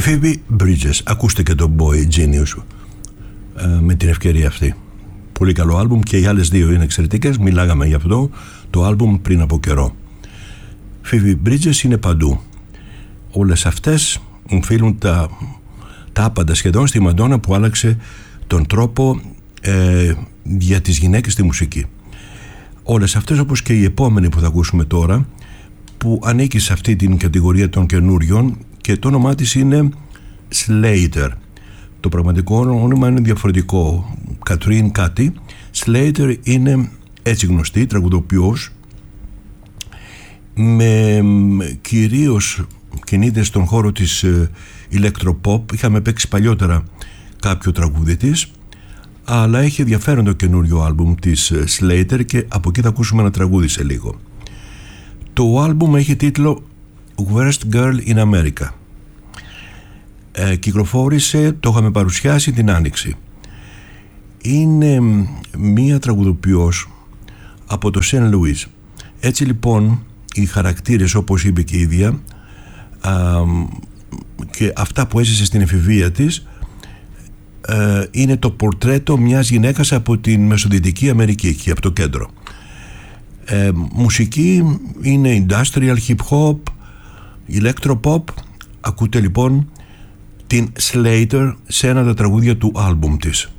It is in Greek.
Phoebe Bridgers, ακούστε και το Boy Genius με την ευκαιρία αυτή. Πολύ καλό άλμπουμ και οι άλλες δύο είναι εξαιρετικές. Μιλάγαμε γι' αυτό το άλμπουμ πριν από καιρό. Phoebe Bridgers είναι παντού. Όλες αυτές μου φίλουν τα άπαντα σχεδόν στη Μαντόνα που άλλαξε τον τρόπο για τις γυναίκες στη μουσική. Όλες αυτές, όπως και η επόμενη που θα ακούσουμε τώρα, που ανήκει σε αυτή την κατηγορία των καινούριων και το όνομά της είναι Slater. Το πραγματικό όνομα είναι διαφορετικό, Κατρίν κάτι. Slater είναι έτσι γνωστή, τραγουδοποιός, με κυρίως κινείται στον χώρο της ηλεκτροποπ. Είχαμε παίξει παλιότερα κάποιο τραγούδι της, αλλά έχει ενδιαφέρον το καινούριο άλμπουμ της Slater και από εκεί θα ακούσουμε ένα τραγούδι σε λίγο. Το άλμπουμ έχει τίτλο Worst Girl in America. Κυκλοφόρησε, το είχαμε παρουσιάσει την Άνοιξη. Είναι μία τραγουδοποιός από το Σεν Λουίς. Έτσι λοιπόν οι χαρακτήρες, όπως είπε και η ίδια, και αυτά που έζησε στην εφηβεία της, είναι το πορτρέτο μιας γυναίκας από την Μεσοδυτική Αμερική και από το κέντρο. Μουσική είναι industrial, hip hop, electropop. Ακούτε λοιπόν την Slater σε ένα από τα τραγούδια του άλμπουμ της.